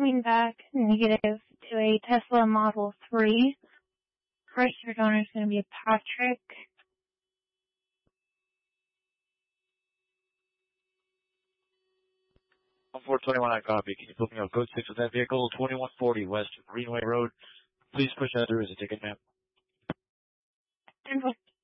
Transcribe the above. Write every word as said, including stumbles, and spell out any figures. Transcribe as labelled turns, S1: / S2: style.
S1: coming back negative to a Tesla Model three. Registered owner is going to be Patrick.
S2: one four two one, I copy. Can you put me on code six of that vehicle, twenty-one forty West Greenway Road? Please push that through as a ticket, ma'am.